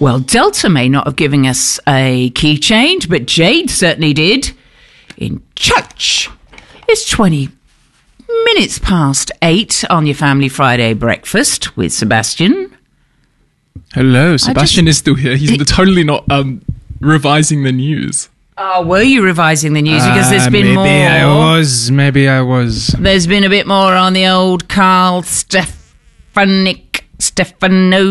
Well, Delta may not have given us a key change, but Jade certainly did. In church. It's 20 minutes past 8 on your Family Friday breakfast with Sebastian. Hello, Sebastian is still here. He's totally not revising the news. Oh, were you revising the news? Because there's been more. Maybe I was. There's been a bit more on the old Carl Stefano